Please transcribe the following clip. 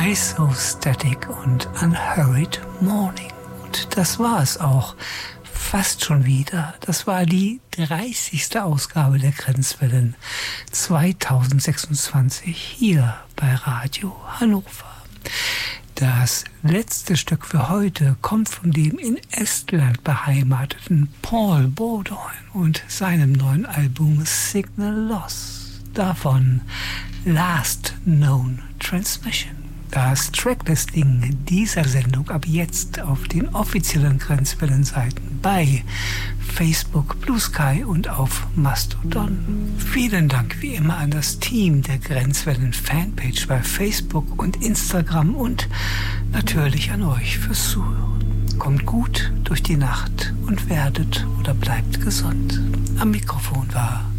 Isostatic und Unhurried Morning. Und das war es auch fast schon wieder. Das war die 30. Ausgabe der Grenzwellen 2026 hier bei Radio Hannover. Das letzte Stück für heute kommt von dem in Estland beheimateten Paul Bowdoin und seinem neuen Album Signal Loss. Davon Last Known Transmission. Das Tracklisting dieser Sendung ab jetzt auf den offiziellen Grenzwellenseiten bei Facebook, Blue Sky und auf Mastodon. Vielen Dank wie immer an das Team der Grenzwellen Fanpage bei Facebook und Instagram und natürlich an euch fürs Zuhören. Kommt gut durch die Nacht und werdet oder bleibt gesund. Am Mikrofon war